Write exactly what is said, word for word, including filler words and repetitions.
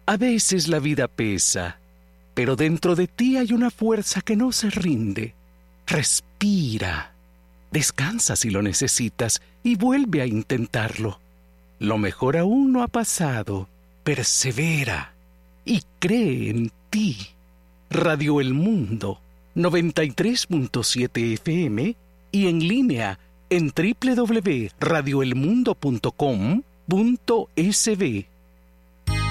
A veces la vida pesa, pero dentro de ti hay una fuerza que no se rinde. Respira, descansa si lo necesitas y vuelve a intentarlo. Lo mejor aún no ha pasado. Persevera y cree en ti. Radio El Mundo, noventa y tres punto siete F M y en línea en doble u doble u doble u punto radio el mundo punto com punto es be.